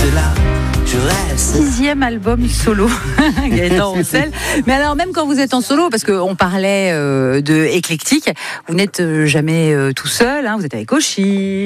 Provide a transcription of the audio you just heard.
là, je reste. 6e album solo, Gaëtan Roussel. Mais alors, même quand vous êtes en solo, parce qu'on parlait de éclectique, vous n'êtes jamais tout seul, hein, vous êtes avec Oshi.